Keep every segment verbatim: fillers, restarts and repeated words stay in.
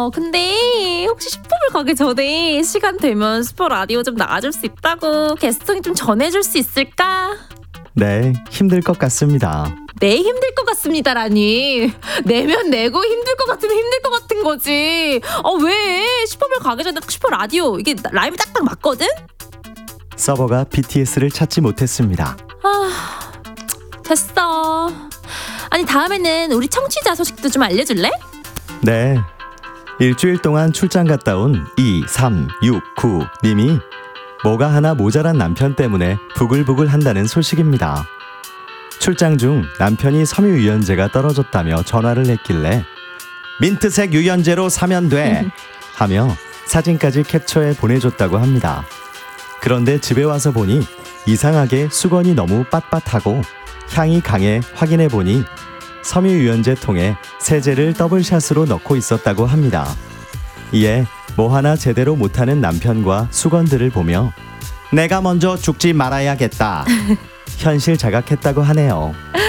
어 근데 혹시 슈퍼볼 가기 전에 시간 되면 슈퍼 라디오 좀 나와줄 수 있다고 게스트님 좀 전해줄 수 있을까? 네, 힘들 것 같습니다. 네, 힘들 것 같습니다라니. 내면 내고 힘들 것 같으면 힘들 것 같은 거지. 어 왜? 슈퍼볼 가기 전에 슈퍼 라디오 이게 라임이 딱딱 맞거든? 서버가 비티에스를 찾지 못했습니다. 아 됐어. 아니 다음에는 우리 청취자 소식도 좀 알려줄래? 네, 일주일 동안 출장 갔다 온 이삼육구 님이 뭐가 하나 모자란 남편 때문에 부글부글 한다는 소식입니다. 출장 중 남편이 섬유유연제가 떨어졌다며 전화를 했길래 민트색 유연제로 사면 돼 하며 사진까지 캡처해 보내줬다고 합니다. 그런데 집에 와서 보니 이상하게 수건이 너무 빳빳하고 향이 강해 확인해 보니 섬유유연제 통에 세제를 더블샷으로 넣고 있었다고 합니다. 이에 뭐 하나 제대로 못하는 남편과 수건들을 보며 내가 먼저 죽지 말아야겠다 현실 자각했다고 하네요.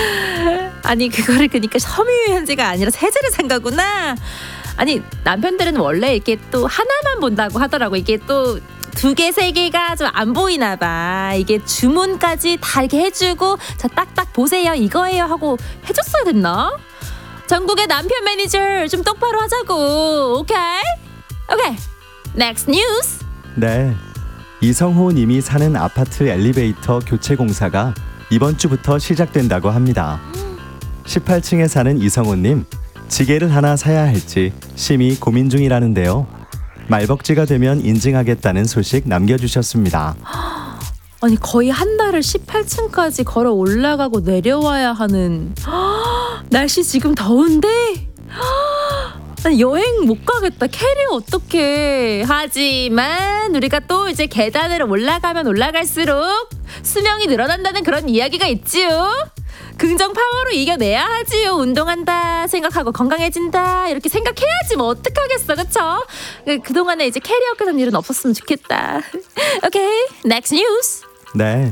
아니 그거를 그러니까 섬유유연제가 아니라 세제를 산 거구나. 아니 남편들은 원래 이렇게 또 하나만 본다고 하더라고. 이게 또 두 개, 세 개가 좀 안 보이나 봐. 이게 주문까지 다 이렇게 해주고 자 딱딱 보세요 이거예요 하고 해줬어야 됐나? 전국의 남편 매니저 좀 똑바로 하자고. 오케이? 오케이. 넥스트 뉴스. 네, 이성호 님이 사는 아파트 엘리베이터 교체 공사가 이번 주부터 시작된다고 합니다. 십팔 층에 사는 이성호 님, 지게를 하나 사야 할지 심히 고민 중이라는데요. 말벅지가 되면 인증하겠다는 소식 남겨주셨습니다. 아니 거의 한 달을 십팔 층까지 걸어 올라가고 내려와야 하는. 날씨 지금 더운데 아니 여행 못 가겠다. 캐리어 어떡해. 하지만 우리가 또 이제 계단을 올라가면 올라갈수록 수명이 늘어난다는 그런 이야기가 있지요. 긍정 파워로 이겨내야 하지요. 운동한다 생각하고 건강해진다 이렇게 생각해야지 뭐 어떡하겠어. 그쵸? 그동안에 이제 캐리어 그런 일은 없었으면 좋겠다. 오케이, 넥스트 뉴스. 네,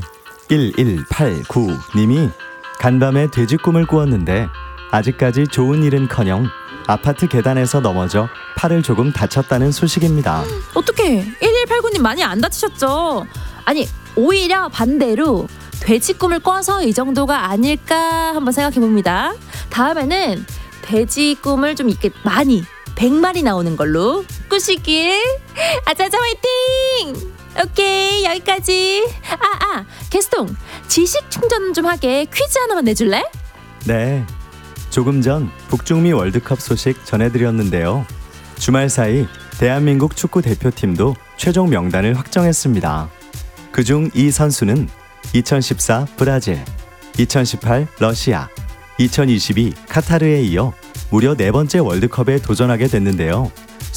일일팔구 님이 간밤에 돼지 꿈을 꾸었는데 아직까지 좋은 일은커녕 아파트 계단에서 넘어져 팔을 조금 다쳤다는 소식입니다. 어떡해. 일일팔구 님 많이 안 다치셨죠? 아니 오히려 반대로 돼지 꿈을 꿔서 이 정도가 아닐까 한번 생각해봅니다. 다음에는 돼지 꿈을 좀 이렇게 많이 백 마리 나오는 걸로 꾸시길. 아자자 화이팅. 오케이 여기까지. 아아 아, 게스통 지식 충전 좀 하게 퀴즈 하나만 내줄래? 네, 조금 전 북중미 월드컵 소식 전해드렸는데요. 주말 사이 대한민국 축구 대표팀도 최종 명단을 확정했습니다. 그중 이 선수는 이천십사 브라질, 이천십팔 러시아, 이천이십이 카타르에 이어 무려 네 번째 월드컵에 도전하게 됐는데요.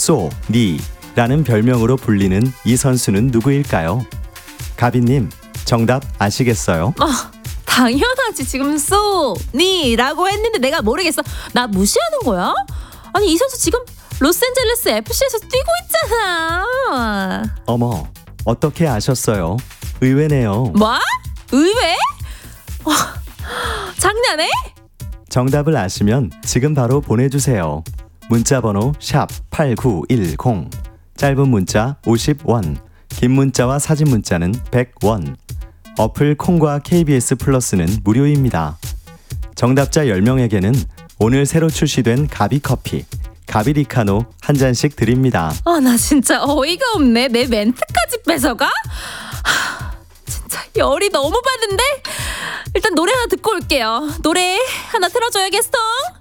소니라는 별명으로 불리는 이 선수는 누구일까요? 가비님, 정답 아시겠어요? 아 당연하지. 지금 소니라고 했는데 내가 모르겠어. 나 무시하는 거야? 아니 이 선수 지금 로스앤젤레스 에프씨에서 뛰고 있잖아. 어머, 어떻게 아셨어요? 의외네요. 뭐? 의외? 와, 장난해? 정답을 아시면 지금 바로 보내주세요. 문자번호 샵 팔구일공, 짧은 문자 오십 원, 긴 문자와 사진 문자는 백 원. 어플 콩과 케이비에스 플러스는 무료입니다. 정답자 열 명에게는 오늘 새로 출시된 가비커피, 가비리카노 한 잔씩 드립니다. 아, 나 진짜 어이가 없네. 내 멘트까지 뺏어가? 하, 진짜 열이 너무 받는데? 일단 노래 하나 듣고 올게요. 노래 하나 틀어줘요, 게스통.